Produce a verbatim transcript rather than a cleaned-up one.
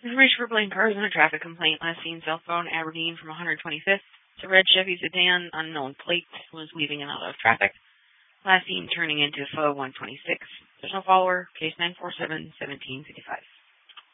Information for blamed cars on a traffic complaint. Last seen cell phone, Aberdeen from one twenty-fifth. It's a red Chevy sedan, unknown plate, was weaving in and out of traffic. Last seen turning into F O one twenty-six. There's no follower. Case nine four seven, one seven five five.